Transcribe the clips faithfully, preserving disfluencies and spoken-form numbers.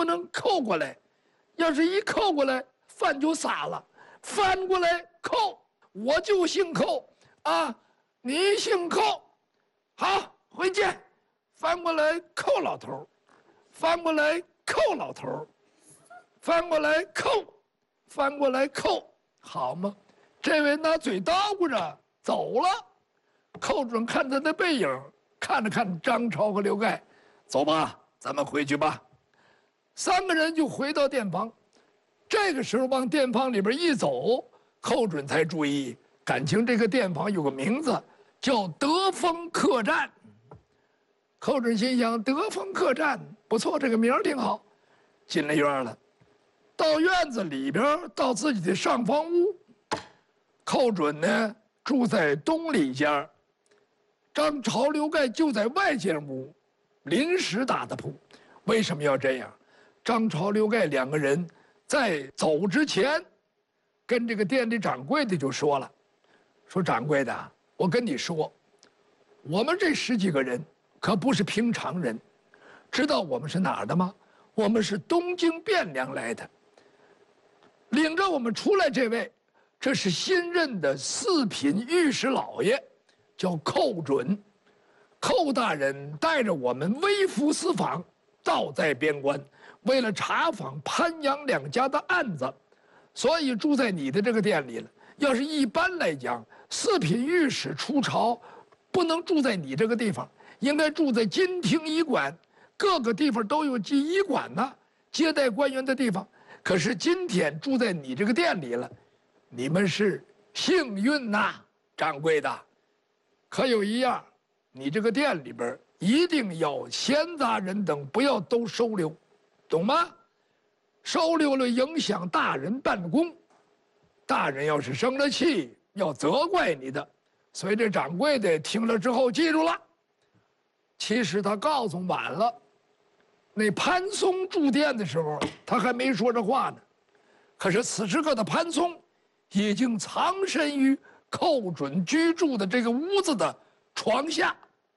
能扣过来，要是一扣过来，饭就洒了。翻过来扣，我就姓寇啊，你姓寇，好，回见。翻过来扣老头，翻过来扣老头，翻过来扣，翻过来扣，好吗？这位拿嘴叨咕着走了。寇准看他的背影，看了看张超和刘盖，走吧，咱们回去吧。三个人就回到店房。这个时候往店房里边一走，寇准才注意，感情这个店房有个名字叫德丰客栈。寇准心想，德丰客栈不错，这个名儿挺好。进了院了，到院子里边，到自己的上房屋。寇准呢住在东里间，张超、刘盖就在外间屋，临时打的铺。为什么要这样？张超、刘盖两个人在走之前，跟这个店里掌柜的就说了，说掌柜的，我跟你说，我们这十几个人可不是平常人，知道我们是哪儿的吗？我们是东京汴梁来的。领着我们出来这位，这是新任的四品御史老爷，叫寇准。寇大人带着我们微服私访，到在边关，为了查访潘杨两家的案子，所以住在你的这个店里了。要是一般来讲，四品御史出朝，不能住在你这个地方，应该住在金庭驿馆，各个地方都有驿馆呢，接待官员的地方。可是今天住在你这个店里了，你们是幸运呐，掌柜的。可有一样，你这个店里边一定要闲杂人等不要都收留，懂吗？收留了影响大人办公，大人要是生了气，要责怪你的。所以这掌柜的听了之后记住了。其实他告诉晚了，那潘松住店的时候，他还没说这话呢。可是此时刻的潘松已经藏身于寇准居住的这个屋子的床下。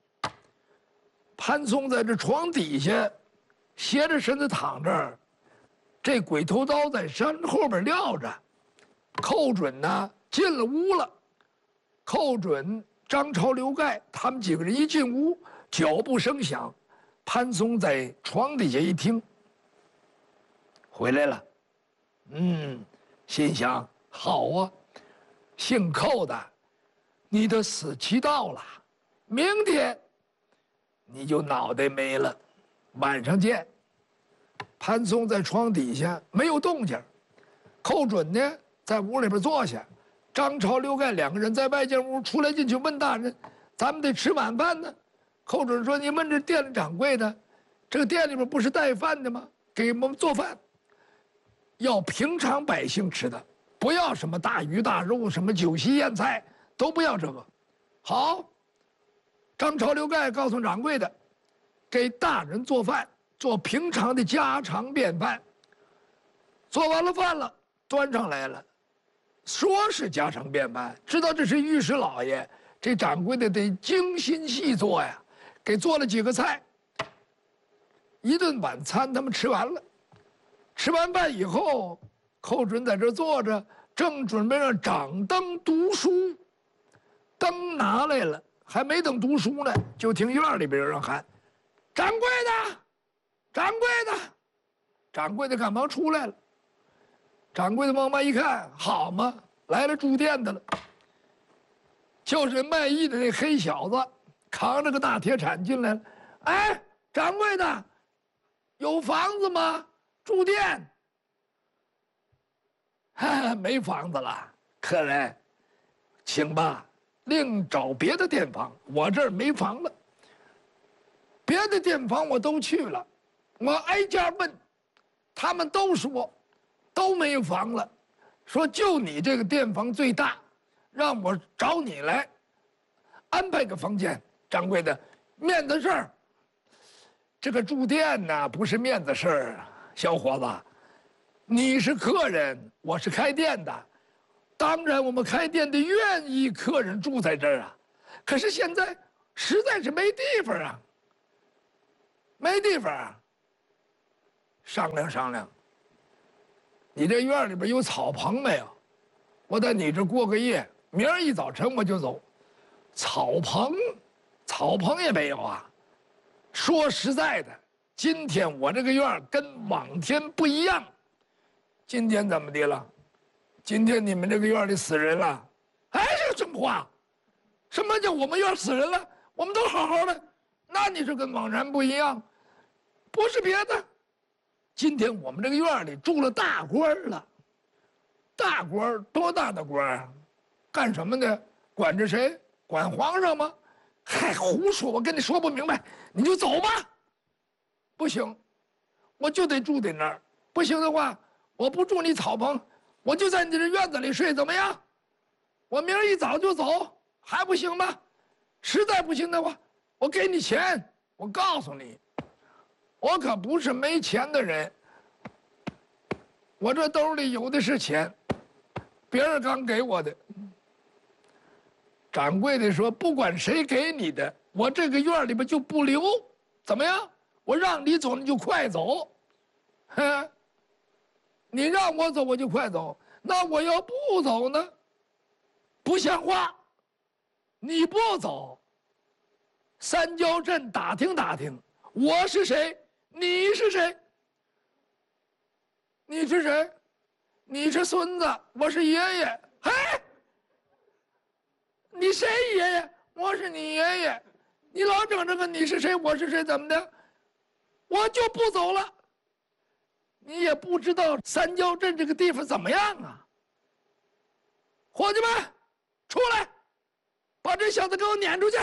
潘松在这床底下斜着身子躺这儿，这鬼头刀在身后边撂着。寇准呢进了屋了，寇准、张超、刘盖他们几个人一进屋，脚步声响，潘松在床底下一听，回来了。嗯，心想好啊，姓寇的，你的死期到了，明天你就脑袋没了，晚上见。潘松在床底下没有动静，寇准呢在屋里边坐下，张超、刘盖两个人在外间屋出来进去问大人，咱们得吃晚饭呢。寇准说，你问这店里掌柜的，这个店里边不是带饭的吗？给我们做饭，要平常百姓吃的，不要什么大鱼大肉，什么酒席宴菜，都不要这个。好，张超、刘盖告诉掌柜的，给大人做饭，做平常的家常便饭。做完了饭了，端上来了，说是家常便饭，知道这是御史老爷，这掌柜的得精心细做呀，给做了几个菜。一顿晚餐他们吃完了，吃完饭以后，寇准在这坐着，正准备让掌灯读书，灯拿来了，还没等读书呢，就听院里边有人喊：“掌柜的，掌柜的！”掌柜的赶忙出来了。掌柜的往外一看，好嘛，来了住店的了，就是卖艺的那黑小子，扛着个大铁铲进来了。哎，掌柜的，有房子吗？住店？哈，没房子了，客人，请吧，另找别的店房，我这儿没房了。别的店房我都去了，我挨家问，他们都说都没有房了，说就你这个店房最大，让我找你来安排个房间。掌柜的，面子事儿，这个住店呢不是面子事儿啊，小伙子，你是客人，我是开店的，当然我们开店的愿意客人住在这儿啊，可是现在实在是没地方啊，没地方啊。 商量商量。你这院里边有草棚没有？我在你这过个夜，明儿一早晨我就走。草棚，草棚也没有啊。说实在的，今天我这个院跟往天不一样。今天怎么的了？今天你们这个院里死人了？哎，这个什么话？什么叫我们院死人了？我们都好好的，那你是跟往常不一样。不是别的，今天我们这个院里住了大官了。大官多大的官啊？干什么的？管着谁？管皇上吗？嗨，胡说！我跟你说不明白，你就走吧。不行，我就得住在那儿。不行的话，我不住你草棚，我就在你这院子里睡，怎么样？我明儿一早就走，还不行吗？实在不行的话，我给你钱。我告诉你，我可不是没钱的人，我这兜里有的是钱，别人刚给我的。掌柜的说：“不管谁给你的，我这个院里边就不留，怎么样？我让你走，你就快走。哼，你让我走，我就快走。那我要不走呢？不像话！你不走，三郊镇打听打听，我是谁？你是谁？你是谁？你是孙子，我是爷爷。嘿。”你谁爷爷？我是你爷爷，你老整这个你是谁我是谁怎么的？我就不走了。你也不知道三郊镇这个地方怎么样啊？伙计们，出来，把这小子给我撵出去！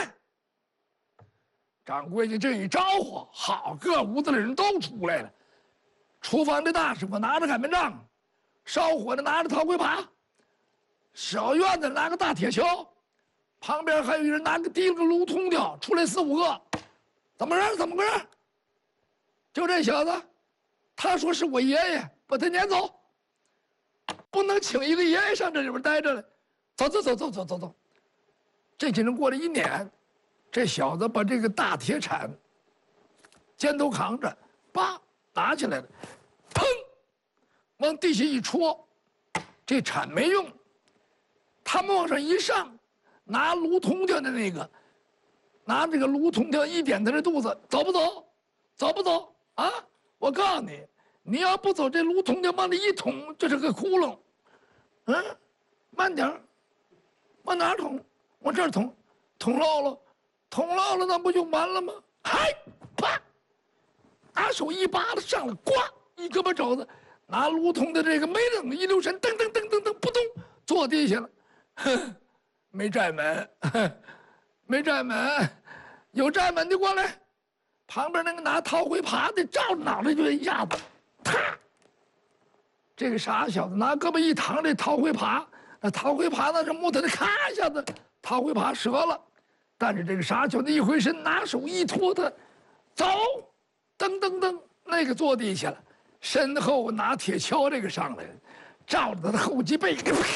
掌柜的这一招呼，好，各屋子的人都出来了。厨房的大师傅拿着擀面杖，烧火的拿着陶龟耙，小院子拿个大铁锹。旁边还有一人拿个提了个炉通吊，出来四五个，怎么着？怎么个着？就这小子，他说是我爷爷，把他撵走，不能请一个爷爷上这里边待着了。走走走走走走走。这些人过了一撵，这小子把这个大铁铲肩头扛着，叭拿起来了，砰，往地下一戳，这铲没用，他们往上一上。拿炉通吊的那个，拿这个炉通吊一点他的肚子，走不走？走不走？啊！我告诉你，你要不走，这炉通吊往里一捅，就是个窟窿。嗯，慢点儿，往哪儿捅？往这儿捅，捅漏了，捅漏了，那不就完了吗？嗨，啪，拿手一扒拉上来，呱，一胳膊肘子，拿炉通的这个没等一溜神，噔噔噔噔噔，扑通坐地下了。哼。没站稳，没站稳，有站稳的过来。旁边那个拿陶灰耙的，照着脑袋就一下子，啪！这个傻小子拿胳膊一躺，这陶灰耙，那陶灰耙那是木头的，咔一下子，陶灰耙折了。但是这个傻小子一回身，拿手一托他，走，噔噔噔，那个坐地下了，身后拿铁锹这个上来了，照着他的后脊背。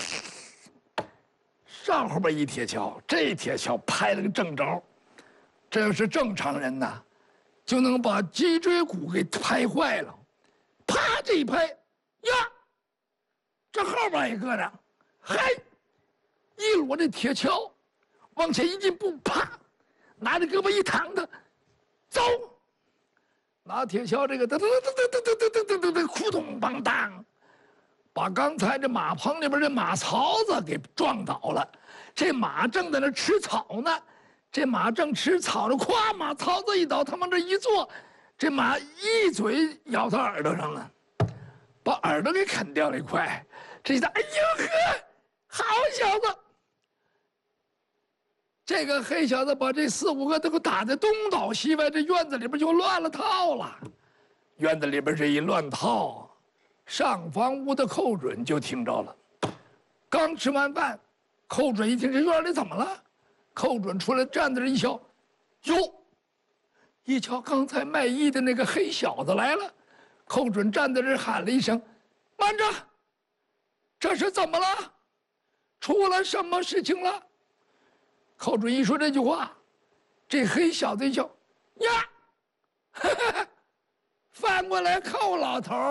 上后边一铁锹，这铁锹拍了个正着，这要是正常人呐，就能把脊椎骨给拍坏了。啪，这一拍，呀，这后边也搁着，嗨，一摞这铁锹，往前一进步，啪，拿着胳膊一躺他，走，拿铁锹这个噔噔噔噔噔噔噔噔噔噔，扑通邦当。把刚才这马棚里边这马槽子给撞倒了，这马正在那吃草呢，这马正吃草呢，咵，马槽子一倒，他往这一坐，这马一嘴咬他耳朵上了，把耳朵给啃掉了一块。这一打，哎呦呵，好小子！这个黑小子把这四五个都给打得东倒西歪，这院子里边就乱了套了。院子里边这一乱套。上房屋的寇准就听着了，刚吃完饭，寇准一听这院里怎么了？寇准出来站在这一瞧，哟，一瞧刚才卖艺的那个黑小子来了。寇准站在这喊了一声：“慢着！这是怎么了？出了什么事情了？”寇准一说这句话，这黑小子一瞧，呀，哈哈哈， 翻过来扣老头儿。